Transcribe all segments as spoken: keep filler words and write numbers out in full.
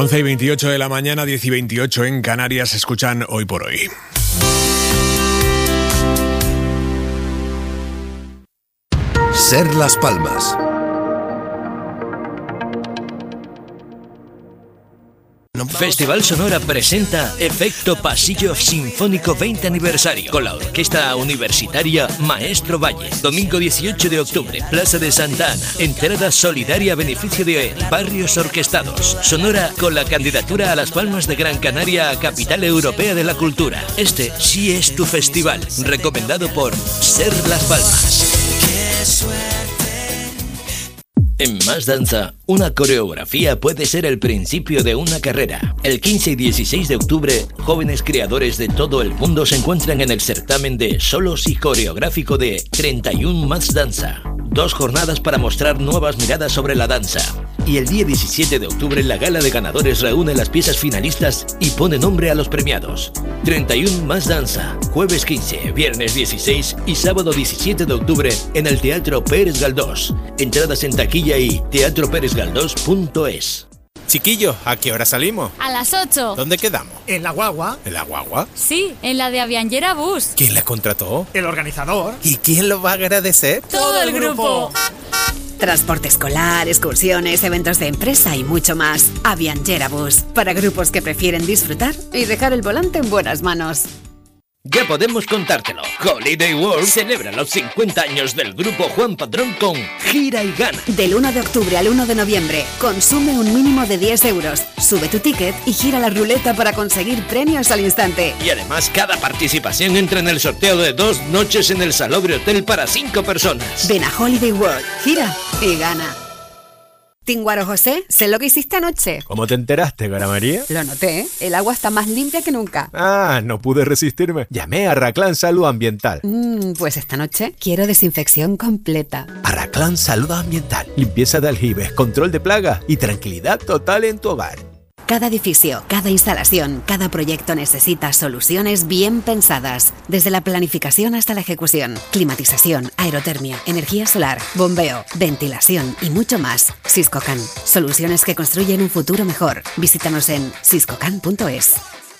once y veintiocho de la mañana, diez y veintiocho en Canarias, escuchan Hoy por Hoy. Ser Las Palmas. Festival Sonora presenta Efecto Pasillo Sinfónico veinte aniversario con la Orquesta Universitaria Maestro Valle. Domingo dieciocho de octubre, Plaza de Santa Ana. Entrada solidaria a beneficio de Barrios Orquestados. Sonora con la candidatura a Las Palmas de Gran Canaria a Capital Europea de la Cultura. Este sí es tu festival, recomendado por Ser Las Palmas. En Más Danza, una coreografía puede ser el principio de una carrera. El quince y dieciséis de octubre, jóvenes creadores de todo el mundo se encuentran en el certamen de solos y coreográfico de treinta y uno Más Danza. Dos jornadas para mostrar nuevas miradas sobre la danza. Y el día diecisiete de octubre, la gala de ganadores reúne las piezas finalistas y pone nombre a los premiados. treinta y uno Más Danza, jueves quince, viernes dieciséis y sábado diecisiete de octubre en el Teatro Pérez Galdós. Entradas en taquilla y teatro pérez galdós punto es. Chiquillo, ¿a qué hora salimos? A las ocho. ¿Dónde quedamos? ¿En la guagua? ¿En la guagua? Sí, en la de Avianjera Bus. ¿Quién la contrató? El organizador. ¿Y quién lo va a agradecer? Todo el grupo. Transporte escolar, excursiones, eventos de empresa y mucho más. Avianjera Bus, para grupos que prefieren disfrutar y dejar el volante en buenas manos. Ya podemos contártelo. Holiday World celebra los cincuenta años del grupo Juan Padrón con Gira y Gana. Del uno de octubre al uno de noviembre, consume un mínimo de diez euros. Sube tu ticket y gira la ruleta para conseguir premios al instante. Y además, cada participación entra en el sorteo de dos noches en el Salobre Hotel para cinco personas. Ven a Holiday World, gira y gana. Tinguaro José, sé lo que hiciste anoche. ¿Cómo te enteraste, Cara María? Lo noté, ¿eh? El agua está más limpia que nunca. Ah, no pude resistirme. Llamé a Arraclán Salud Ambiental. Mm, pues esta noche quiero desinfección completa. Arraclán Salud Ambiental. Limpieza de aljibes, control de plagas y tranquilidad total en tu hogar. Cada edificio, cada instalación, cada proyecto necesita soluciones bien pensadas. Desde la planificación hasta la ejecución. Climatización, aerotermia, energía solar, bombeo, ventilación y mucho más. Siscocan. Soluciones que construyen un futuro mejor. Visítanos en siscocan punto es.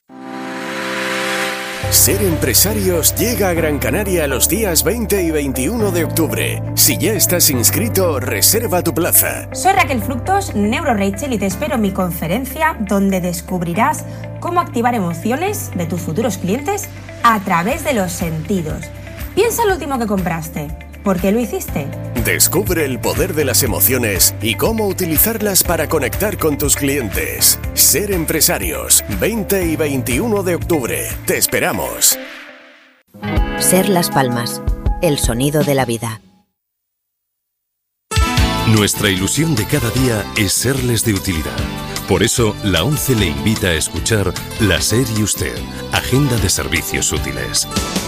Ser Empresarios llega a Gran Canaria los días veinte y veintiuno de octubre. Si ya estás inscrito, reserva tu plaza. Soy Raquel Fructos, Neuro Rachel, y te espero en mi conferencia donde descubrirás cómo activar emociones de tus futuros clientes a través de los sentidos. Piensa en lo último que compraste. ¿Por qué lo hiciste? Descubre el poder de las emociones y cómo utilizarlas para conectar con tus clientes. Ser Empresarios, veinte y veintiuno de octubre. Te esperamos. Ser Las Palmas, el sonido de la vida. Nuestra ilusión de cada día es serles de utilidad. Por eso, la ONCE le invita a escuchar La SER y Usted, Agenda de Servicios Útiles.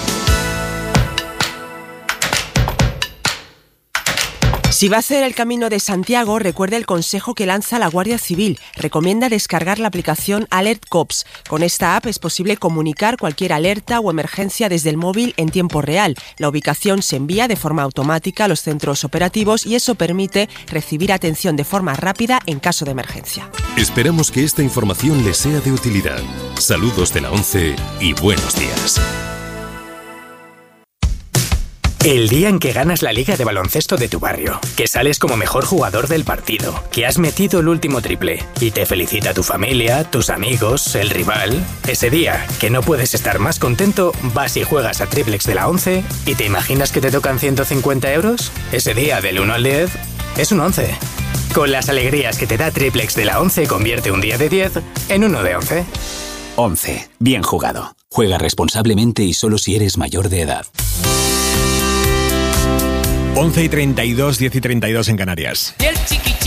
Si va a hacer el Camino de Santiago, recuerde el consejo que lanza la Guardia Civil. Recomienda descargar la aplicación Alert Cops. Con esta app es posible comunicar cualquier alerta o emergencia desde el móvil en tiempo real. La ubicación se envía de forma automática a los centros operativos y eso permite recibir atención de forma rápida en caso de emergencia. Esperamos que esta información les sea de utilidad. Saludos de la ONCE y buenos días. El día en que ganas la liga de baloncesto de tu barrio, que sales como mejor jugador del partido, que has metido el último triple y te felicita tu familia, tus amigos, el rival. Ese día, que no puedes estar más contento, vas y juegas a Triplex de la ONCE y te imaginas que te tocan ciento cincuenta euros. Ese día, del uno al diez, es un once. Con las alegrías que te da Triplex de la ONCE, convierte un día de diez en uno de once. once. Bien jugado. Juega responsablemente y solo si eres mayor de edad. once y treinta y dos, diez y treinta y dos en Canarias.